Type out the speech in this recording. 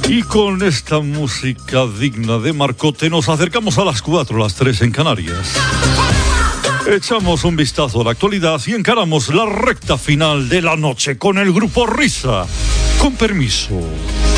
Y con esta música digna de Marcote nos acercamos a las 4, las 3 en Canarias. Echamos un vistazo a la actualidad y encaramos la recta final de la noche con el grupo Risa. Con permiso.